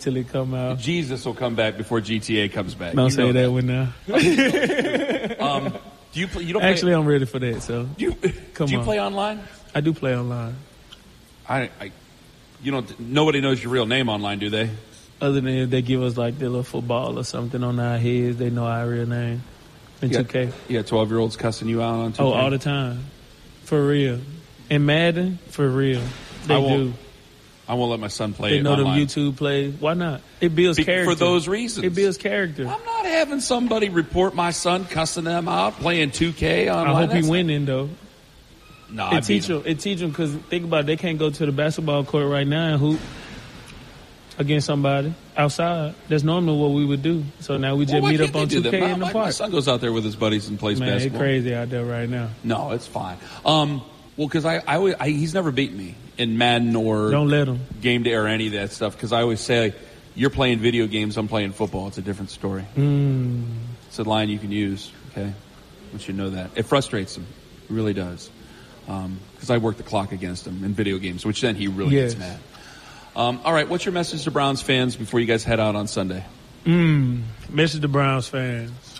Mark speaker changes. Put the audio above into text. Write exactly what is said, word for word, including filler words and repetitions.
Speaker 1: till it come out.
Speaker 2: Jesus will come back before G T A comes back.
Speaker 1: Don't
Speaker 2: you
Speaker 1: say that,
Speaker 2: that
Speaker 1: one now.
Speaker 2: um, do you play? You don't
Speaker 1: Actually,
Speaker 2: play,
Speaker 1: I'm ready for that. So
Speaker 2: do you,
Speaker 1: come
Speaker 2: do you
Speaker 1: on.
Speaker 2: play online?
Speaker 1: I do play online.
Speaker 2: I, I, you don't. Nobody knows your real name online, do they?
Speaker 1: Other than if they give us like the little football or something on our heads, they know our real name. In
Speaker 2: Yeah,
Speaker 1: two K.
Speaker 2: Yeah, twelve-year-olds cussing you out on two K.
Speaker 1: Oh, all the time. For real. And Madden, for real. They
Speaker 2: I won't,
Speaker 1: do.
Speaker 2: I won't let my son play
Speaker 1: They
Speaker 2: it
Speaker 1: know
Speaker 2: online.
Speaker 1: them YouTube plays. Why not? It builds
Speaker 2: Be-
Speaker 1: character.
Speaker 2: For those reasons.
Speaker 1: It builds character.
Speaker 2: I'm not having somebody report my son cussing them out playing two K online.
Speaker 1: I hope
Speaker 2: That's
Speaker 1: he winning, though.
Speaker 2: No, I
Speaker 1: It teach them. It teach them because think about it, they can't go to the basketball court right now and hoop against somebody outside. That's normally what we would do. So now we just
Speaker 2: well, why
Speaker 1: meet
Speaker 2: can't
Speaker 1: up
Speaker 2: they
Speaker 1: on
Speaker 2: do
Speaker 1: two
Speaker 2: that?
Speaker 1: K
Speaker 2: My,
Speaker 1: in the
Speaker 2: my,
Speaker 1: park.
Speaker 2: my son goes out there with his buddies and plays
Speaker 1: Man,
Speaker 2: basketball.
Speaker 1: it's crazy out there right now.
Speaker 2: No, it's fine. Um, well, because I, I, always, I, he's never beaten me in Madden or
Speaker 1: Don't let him.
Speaker 2: Game Day or any of that stuff. Because I always say, you're playing video games, I'm playing football. It's a different story.
Speaker 1: Mm.
Speaker 2: It's a line you can use. Okay, I want you to know that. It frustrates him. It really does. Because um, I work the clock against him in video games, which then he really
Speaker 1: Yes.
Speaker 2: gets mad. Um, all right, what's your message to Browns fans before you guys head out on Sunday?
Speaker 1: Mm. Message to Browns fans.